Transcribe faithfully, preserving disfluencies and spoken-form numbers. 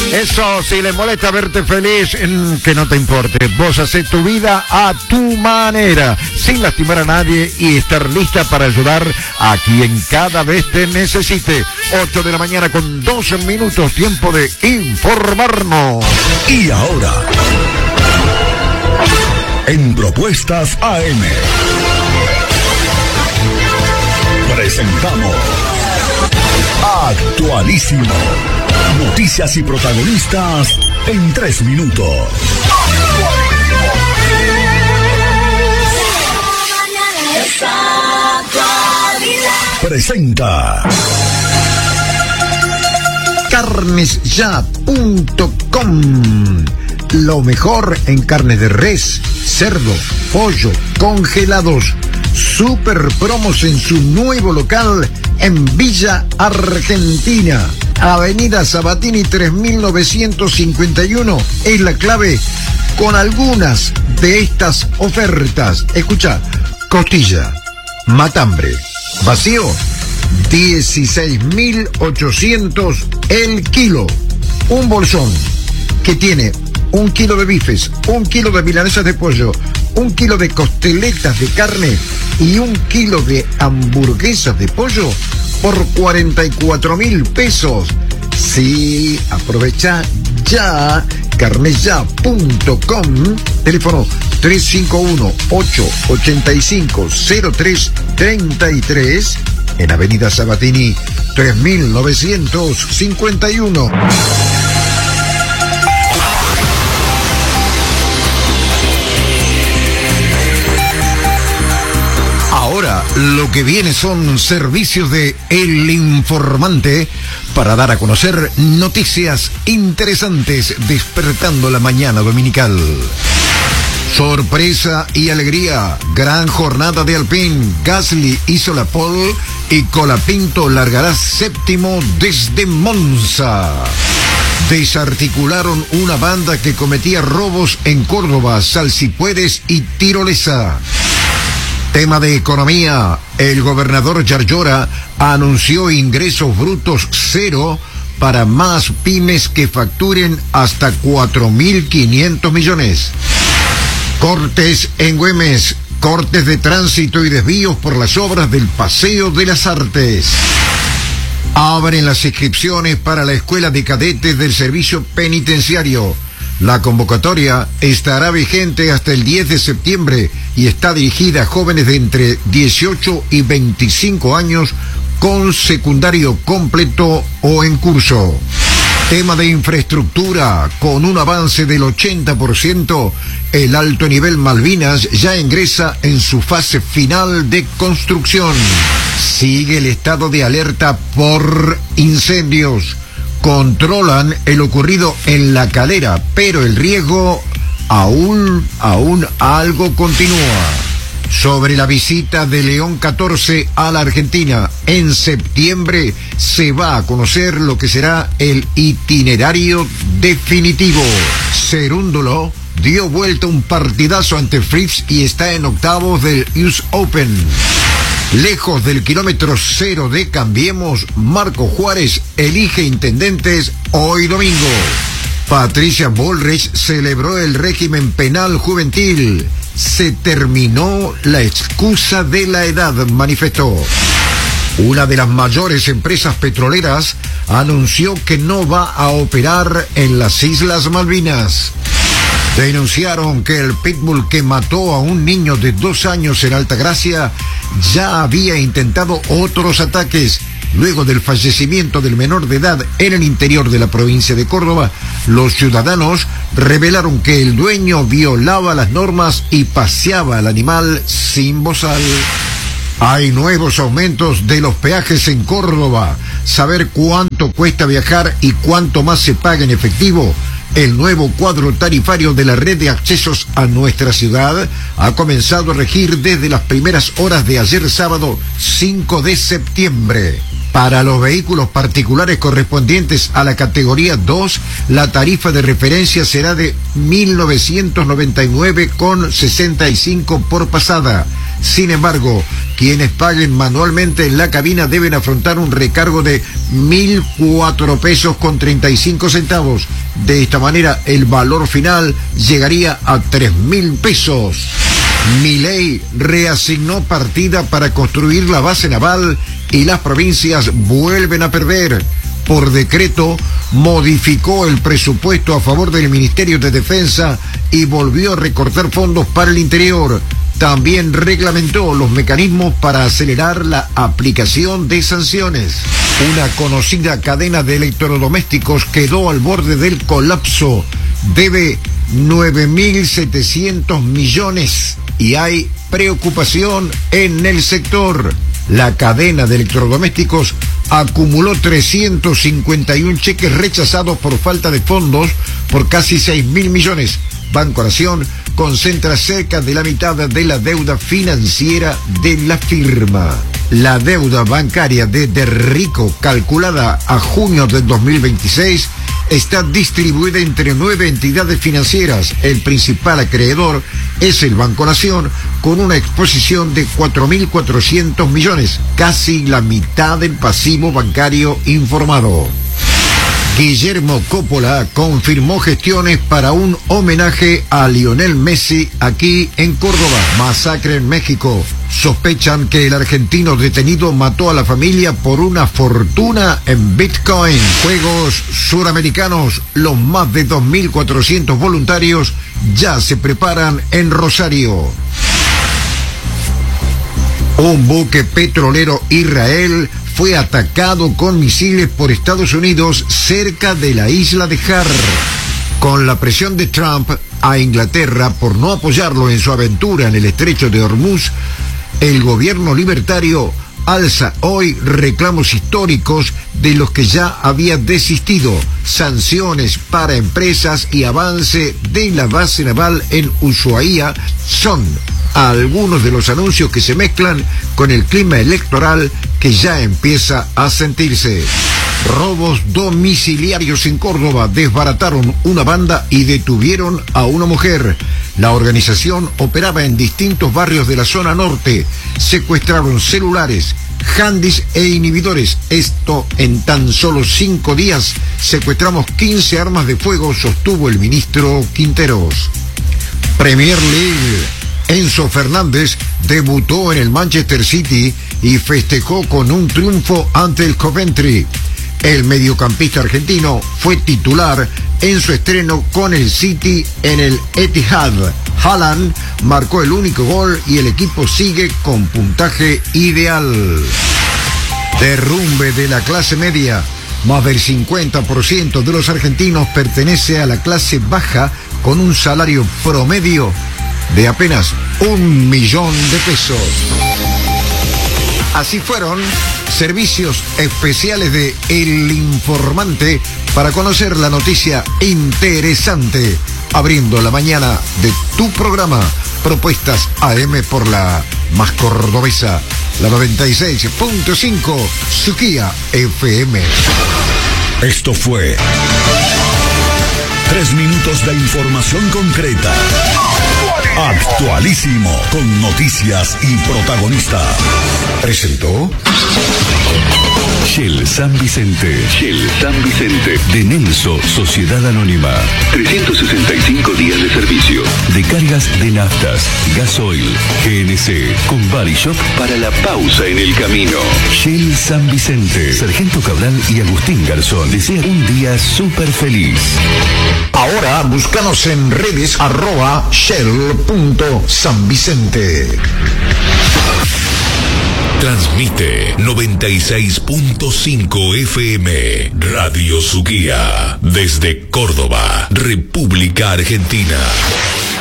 Eso, si le molesta verte feliz, que no te importe. Vos hacés tu vida a tu manera, sin lastimar a nadie y estar lista para ayudar a quien cada vez te necesite. ocho de la mañana con doce minutos, tiempo de informarnos. Y ahora, en Propuestas A M, presentamos Actualísimo. Noticias y protagonistas en tres minutos. Presenta carnes ya punto com. Lo mejor en carne de res, cerdo, pollo, congelados. Super promos en su nuevo local en Villa Argentina. Avenida Sabatini tres mil novecientos cincuenta y uno es la clave con algunas de estas ofertas. Escucha, costilla, matambre, vacío, dieciséis mil ochocientos el kilo. Un bolsón que tiene un kilo de bifes, un kilo de milanesas de pollo, un kilo de costeletas de carne y un kilo de hamburguesas de pollo por cuarenta y cuatro mil pesos. Sí, aprovecha ya. carnes ya punto com, teléfono tres cinco uno, ocho ocho cinco, cero tres tres tres, en Avenida Sabatini tres mil novecientos cincuenta y uno. Ahora lo que viene son servicios de El Informante para dar a conocer noticias interesantes despertando la mañana dominical. Sorpresa y alegría, gran jornada de Alpine. Gasly hizo la pole y Colapinto largará séptimo desde Monza. Desarticularon una banda que cometía robos en Córdoba, Salsipuedes y Tirolesa. Tema de economía, el gobernador Yarlora anunció ingresos brutos cero para más pymes que facturen hasta cuatro mil quinientos millones. Cortes en Güemes, cortes de tránsito y desvíos por las obras del Paseo de las Artes. Abren las inscripciones para la Escuela de Cadetes del Servicio Penitenciario. La convocatoria estará vigente hasta el diez de septiembre y está dirigida a jóvenes de entre dieciocho y veinticinco años con secundario completo o en curso. Tema de infraestructura, con un avance del ochenta por ciento, el alto nivel Malvinas ya ingresa en su fase final de construcción. Sigue el estado de alerta por incendios. Controlan el ocurrido en La Calera, pero el riesgo aún, aún algo continúa. Sobre la visita de León catorce a la Argentina, en septiembre se va a conocer lo que será el itinerario definitivo. Cerúndolo dio vuelta un partidazo ante Fritz y está en octavos del U S Open. Lejos del kilómetro cero de Cambiemos, Marco Juárez elige intendentes hoy domingo. Patricia Bullrich celebró el régimen penal juvenil. Se terminó la excusa de la edad, manifestó. Una de las mayores empresas petroleras anunció que no va a operar en las Islas Malvinas. Denunciaron que el pitbull que mató a un niño de dos años en Altagracia ya había intentado otros ataques. Luego del fallecimiento del menor de edad en el interior de la provincia de Córdoba, los ciudadanos revelaron que el dueño violaba las normas y paseaba al animal sin bozal. Hay nuevos aumentos de los peajes en Córdoba. Saber cuánto cuesta viajar y cuánto más se paga en efectivo. El nuevo cuadro tarifario de la red de accesos a nuestra ciudad ha comenzado a regir desde las primeras horas de ayer sábado cinco de septiembre. Para los vehículos particulares correspondientes a la categoría dos, la tarifa de referencia será de mil novecientos noventa y nueve con sesenta y cinco por pasada. Sin embargo, quienes paguen manualmente en la cabina deben afrontar un recargo de mil cuatro pesos con treinta y cinco centavos. De esta manera, el valor final llegaría a tres mil pesos. Milei reasignó partida para construir la base naval y las provincias vuelven a perder. Por decreto, modificó el presupuesto a favor del Ministerio de Defensa y volvió a recortar fondos para el interior. También reglamentó los mecanismos para acelerar la aplicación de sanciones. Una conocida cadena de electrodomésticos quedó al borde del colapso. Debe nueve mil setecientos millones y hay preocupación en el sector. La cadena de electrodomésticos acumuló trescientos cincuenta y uno cheques rechazados por falta de fondos por casi seis mil millones. Banco Nación concentra cerca de la mitad de la deuda financiera de la firma. La deuda bancaria de Derrico, calculada a junio del dos mil veintiséis, está distribuida entre nueve entidades financieras. El principal acreedor es el Banco Nación, con una exposición de cuatro mil cuatrocientos millones, casi la mitad del pasivo bancario informado. Guillermo Coppola confirmó gestiones para un homenaje a Lionel Messi aquí en Córdoba. Masacre en México. Sospechan que el argentino detenido mató a la familia por una fortuna en Bitcoin. Juegos Suramericanos. Los más de dos mil cuatrocientos voluntarios ya se preparan en Rosario. Un buque petrolero israel fue atacado con misiles por Estados Unidos cerca de la isla de Har. Con la presión de Trump a Inglaterra por no apoyarlo en su aventura en el estrecho de Hormuz, el gobierno libertario alza hoy reclamos históricos de los que ya había desistido, sanciones para empresas y avance de la base naval en Ushuaia son algunos de los anuncios que se mezclan con el clima electoral que ya empieza a sentirse. Robos domiciliarios en Córdoba. Desbarataron una banda y detuvieron a una mujer. La organización operaba en distintos barrios de la zona norte. Secuestraron celulares, handys e inhibidores. Esto en tan solo cinco días. Secuestramos quince armas de fuego, sostuvo el ministro Quinteros. Premier League. Enzo Fernández debutó en el Manchester City y festejó con un triunfo ante el Coventry. El mediocampista argentino fue titular en su estreno con el City en el Etihad. Haaland marcó el único gol y el equipo sigue con puntaje ideal. Derrumbe de la clase media. Más del cincuenta por ciento de los argentinos pertenece a la clase baja con un salario promedio de apenas un millón de pesos. Así fueron servicios especiales de El Informante para conocer la noticia interesante, abriendo la mañana de tu programa. Propuestas A M por la más cordobesa, la noventa y seis punto cinco, Suquía F M. Esto fue Tres minutos de información concreta. Actualísimo, con noticias y protagonistas. Presentó Shell San Vicente. Shell San Vicente. De Nelso, Sociedad Anónima. trescientos sesenta y cinco días de servicio. De cargas de naftas, gasoil, G N C, con Body Shop para la pausa en el camino. Shell San Vicente. Sargento Cabral y Agustín Garzón desean un día súper feliz. Ahora búscanos en redes arroba shell punto san vicente. Transmite noventa y seis punto cinco F M Radio Suquía desde Córdoba, República Argentina.